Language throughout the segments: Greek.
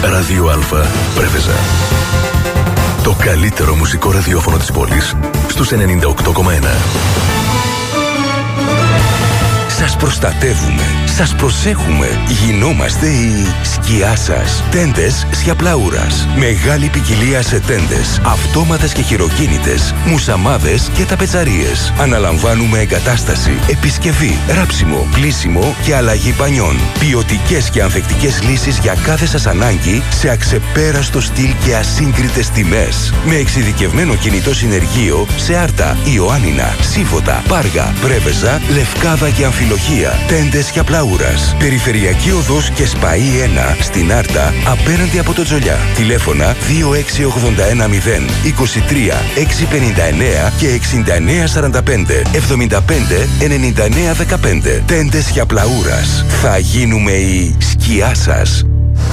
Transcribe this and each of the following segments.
Ράδιο Α, Πρέβεζα. Το καλύτερο μουσικό ραδιόφωνο της πόλης στους 98,1. Σας προστατεύουμε, σας προσέχουμε. Γινόμαστε η σκιά σας. Τέντες Σιαπλαούρας. Μεγάλη ποικιλία σε τέντες, αυτόματες και χειροκίνητες, μουσαμάδες και ταπετσαρίες. Αναλαμβάνουμε εγκατάσταση, επισκευή, ράψιμο, πλύσιμο και αλλαγή πανιών. Ποιοτικές και ανθεκτικές λύσεις για κάθε σας ανάγκη σε αξεπέραστο στυλ και ασύγκριτες τιμές. Με εξειδικευμένο κινητό συνεργείο σε Άρτα, Ιωάννινα, Σύφωτα, Πάργα, Πρέβεζα, Λευκάδα και Αμφιλοχία. Τέντες Σιαπλαούρας. Περιφερειακή οδός και Σπαΐ 1 στην Άρτα απέναντι από το Τζολιά. Τηλέφωνα 26810 23 659 και 6945 75 99 15. Τέντες Σιαπλαούρας. Θα γίνουμε η σκιά σας.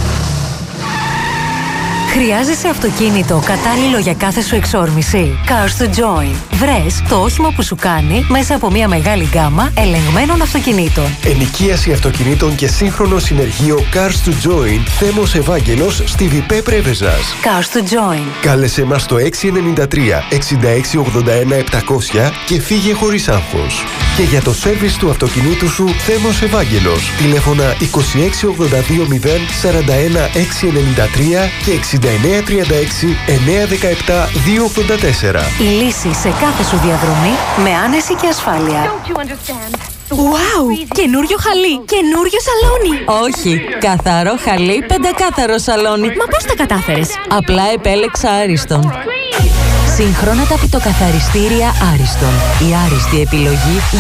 Χρειάζεσαι αυτοκίνητο κατάλληλο για κάθε σου εξόρμηση? Cars to Join. Βρες το όχημα που σου κάνει μέσα από μια μεγάλη γκάμα ελεγμένων αυτοκινήτων. Ενοικίαση αυτοκινήτων και σύγχρονο συνεργείο Cars to Join. Θέμος Ευάγγελος στη Βιπέ Πρέβεζας. Cars to Join. Κάλεσε μας στο 693 6681 700 και φύγε χωρίς άγχος. Και για το σέρβις του αυτοκινήτου σου, Θέμος Ευάγγελος. Τηλέφωνα 26820 41 693 και 6936 917 284. Η λύση σε κάθε σου διαδρομή με άνεση και ασφάλεια. Wow! Καινούριο χαλί, καινούριο σαλόνι. Όχι, καθαρό χαλί, πεντακάθαρο σαλόνι. Μα πώς τα κατάφερες? Απλά επέλεξα Άριστον. Σύγχρονα ταπητοκαθαριστήρια Άριστον. Η άριστη επιλογή